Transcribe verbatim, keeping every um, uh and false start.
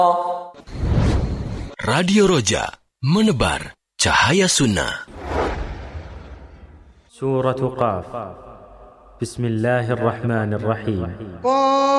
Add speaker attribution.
Speaker 1: Radio Roja, menebar cahaya sunnah.
Speaker 2: Surah Qaf. Bismillahirrahmanirrahim.